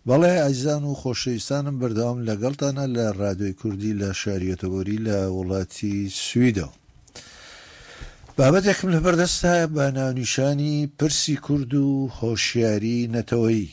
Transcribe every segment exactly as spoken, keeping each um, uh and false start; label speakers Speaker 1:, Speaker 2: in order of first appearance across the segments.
Speaker 1: بەڵێ ئایزان و خۆشەویستانم بەردەوام لەگەڵتانە لە ڕادیۆی کوردی لە شاریەتەوەری لە وڵاتی سویدەوە. بابەتێکم لەبەردەستە بە ناونیشانی پرسی کورد و هۆشیاری نەتەوەیی.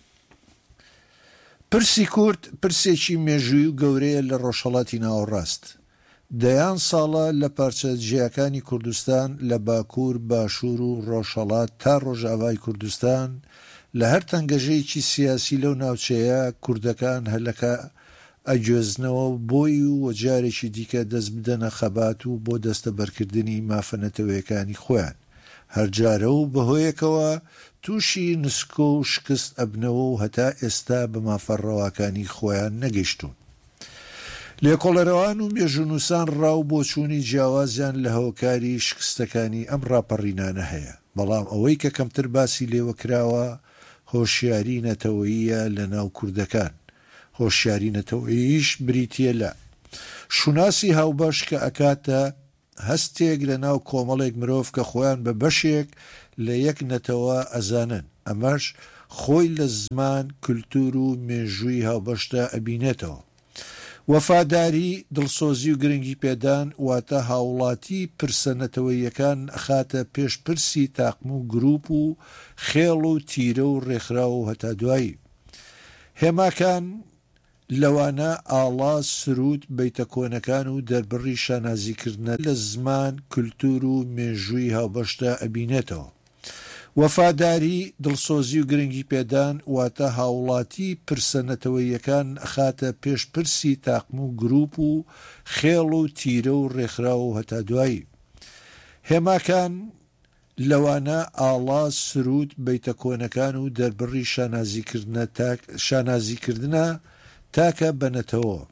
Speaker 1: پرسی کورد پرسێکی مێژووی و گەورەیە لە ڕۆژهەڵاتی ناوەڕاست. دەیان ساڵە لە پارچە جیاکانی کوردستان لە باکوور، باشوور و ڕۆژهەڵات تا ڕۆژئاوای کوردستان لە هەر تەنگەژەیەکی سیاسی لەو ناوچەیە کوردەکان هەلەکە ئەگوێزنەوە بۆی و وەجارێکی دیکە دەست بدەنە خەبات و بۆ دەستە بەرکردنی مافەنەتەوەیەکانی خۆیان، هەرجارە و بەهۆیەکەوە تووشی نسکۆ و شکست ئەبنەوە و هەتا ئێستا بە مافەڕەواکانی خۆیان نەگەیشتون. لێکۆڵەرەوان و مێژونووسان ڕاو بۆ چوونی جیاوازیان لە هۆکاری شکستەکانی ئەم ڕاپەڕینانە هەیە، بەڵام ئەوەی کە کەمتر باسی لێوەکراوە هۆشیاری نەتەوەییە لە ناو کوردەکان. هۆشیاری نەتەوەییش بریتیە لە شوناسی هاوبەش کە ئەکاتە هەستێک لە ناو کۆمەڵێک مرۆڤ کە خۆیان بە بەشێک لە یەک نەتەوە ئەزانن، ئەمەش خۆی لە زمان، کولتور و مێژووی هاوبەشدا ئەبینێتەوە. وەفاداری، دڵسۆزی و گرنگی پێدان واتە هاوڵاتی پرسە نەتەوەییەکان خاتە پێش پرسی تاقم و گروپ و خێڵ و تیرە و ڕێکخراو و هەتا دوایی. هێماکان لەوانە ئاڵا، سرود، بەیتە کۆنەکان و دەربڕی شانازیکردنە لە زمان، کولتور و مێژووی هاوبەشدا ئەبینێتەوە. وەفاداری، دڵسۆزی و گرنگی پێدان واتە هاوڵاتی پرسە نەتەوەییەکان خاتە پێش پرسی تاقم و گروپ و خێڵ و تیرە و ڕێکخراو و هەتا دوایی. هێماکان لەوانە ئاڵا، سرود، بەیتە کۆنەکان و دەربڕی شانازیکردنە شانازیکردنە تاکە بەنەتەوە.